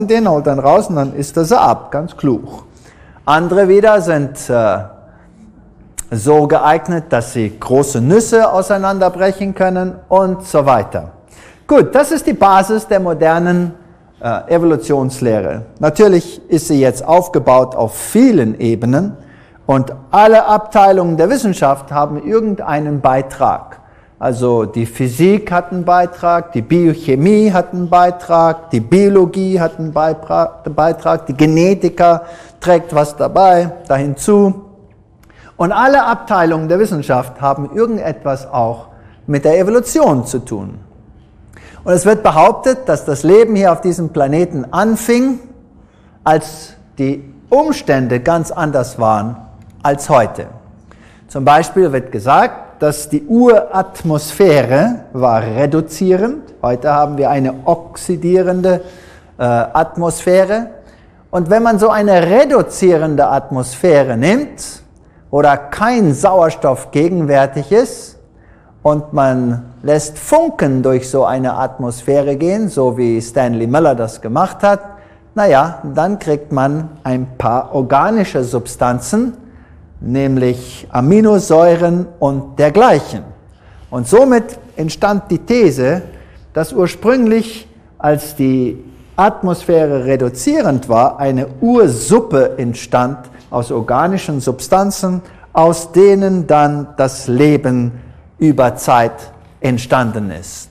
den, holt dann raus und dann isst er sie ab, ganz klug. Andere wieder sind so geeignet, dass sie große Nüsse auseinanderbrechen können und so weiter. Gut, das ist die Basis der modernen Evolutionslehre. Natürlich ist sie jetzt aufgebaut auf vielen Ebenen und alle Abteilungen der Wissenschaft haben irgendeinen Beitrag. Also die Physik hat einen Beitrag, die Biochemie hat einen Beitrag, die Biologie hat einen Beitrag, die Genetiker trägt was dahin zu. Und alle Abteilungen der Wissenschaft haben irgendetwas auch mit der Evolution zu tun. Und es wird behauptet, dass das Leben hier auf diesem Planeten anfing, als die Umstände ganz anders waren als heute. Zum Beispiel wird gesagt, dass die Uratmosphäre war reduzierend. Heute haben wir eine oxidierende Atmosphäre. Und wenn man so eine reduzierende Atmosphäre nimmt, wo da kein Sauerstoff gegenwärtig ist, und man lässt Funken durch so eine Atmosphäre gehen, so wie Stanley Miller das gemacht hat, naja, dann kriegt man ein paar organische Substanzen, nämlich Aminosäuren und dergleichen. Und somit entstand die These, dass ursprünglich, als die Atmosphäre reduzierend war, eine Ursuppe entstand aus organischen Substanzen, aus denen dann das Leben über Zeit entstanden ist.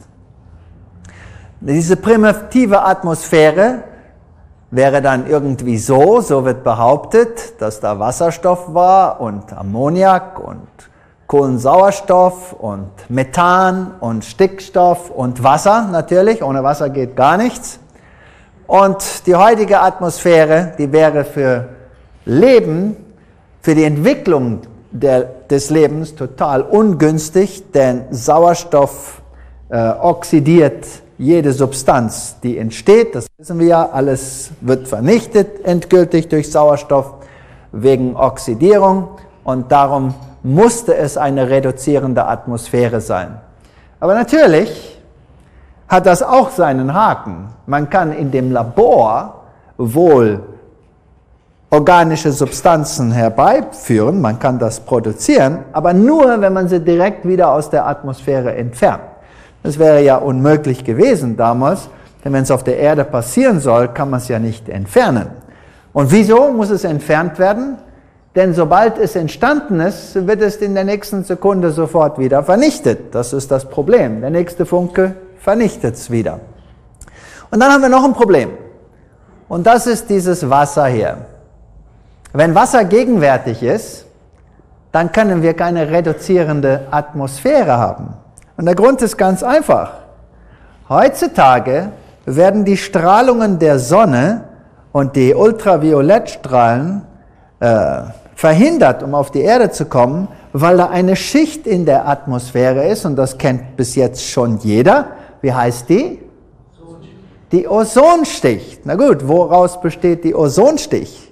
Diese primitive Atmosphäre wäre dann irgendwie so wird behauptet, dass da Wasserstoff war und Ammoniak und Kohlensauerstoff und Methan und Stickstoff und Wasser natürlich, ohne Wasser geht gar nichts. Und die heutige Atmosphäre, die wäre für Leben, für die Entwicklung des Lebens total ungünstig, denn Sauerstoff oxidiert jede Substanz, die entsteht. Das wissen wir ja, alles wird vernichtet endgültig durch Sauerstoff wegen Oxidierung und darum musste es eine reduzierende Atmosphäre sein. Aber natürlich hat das auch seinen Haken. Man kann in dem Labor wohl organische Substanzen herbeiführen, man kann das produzieren, aber nur, wenn man sie direkt wieder aus der Atmosphäre entfernt. Das wäre ja unmöglich gewesen damals, denn wenn es auf der Erde passieren soll, kann man es ja nicht entfernen. Und wieso muss es entfernt werden? Denn sobald es entstanden ist, wird es in der nächsten Sekunde sofort wieder vernichtet. Das ist das Problem. Der nächste Funke vernichtet es wieder. Und dann haben wir noch ein Problem. Und das ist dieses Wasser hier. Wenn Wasser gegenwärtig ist, dann können wir keine reduzierende Atmosphäre haben. Und der Grund ist ganz einfach. Heutzutage werden die Strahlungen der Sonne und die Ultraviolettstrahlen verhindert, um auf die Erde zu kommen, weil da eine Schicht in der Atmosphäre ist, und das kennt bis jetzt schon jeder. Wie heißt die? Die Ozonschicht. Na gut, woraus besteht die Ozonschicht?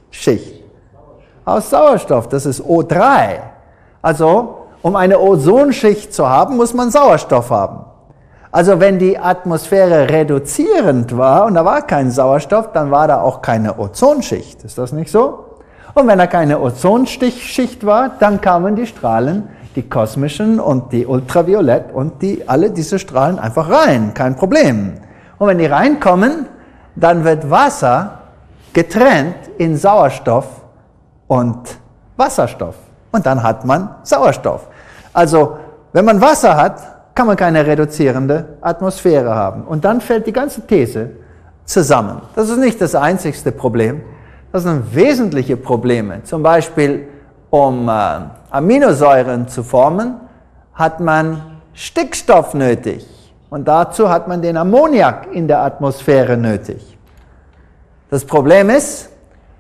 Aus Sauerstoff, das ist O3. Also, um eine Ozonschicht zu haben, muss man Sauerstoff haben. Also wenn die Atmosphäre reduzierend war und da war kein Sauerstoff, dann war da auch keine Ozonschicht. Ist das nicht so? Und wenn da keine Ozonschicht war, dann kamen die Strahlen, die kosmischen und die Ultraviolett und alle diese Strahlen einfach rein. Kein Problem. Und wenn die reinkommen, dann wird Wasser getrennt in Sauerstoff und Wasserstoff. Und dann hat man Sauerstoff. Also, wenn man Wasser hat, kann man keine reduzierende Atmosphäre haben. Und dann fällt die ganze These zusammen. Das ist nicht das einzigste Problem. Das sind wesentliche Probleme. Zum Beispiel, um Aminosäuren zu formen, hat man Stickstoff nötig. Und dazu hat man den Ammoniak in der Atmosphäre nötig. Das Problem ist,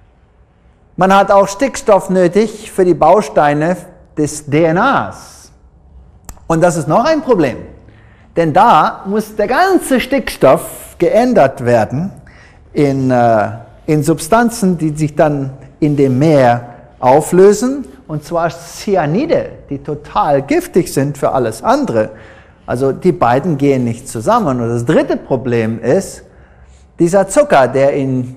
man hat auch Stickstoff nötig für die Bausteine des DNAs. Und das ist noch ein Problem. Denn da muss der ganze Stickstoff geändert werden in Substanzen, die sich dann in dem Meer auflösen. Und zwar Cyanide, die total giftig sind für alles andere. Also die beiden gehen nicht zusammen. Und das dritte Problem ist, Dieser Zucker, der in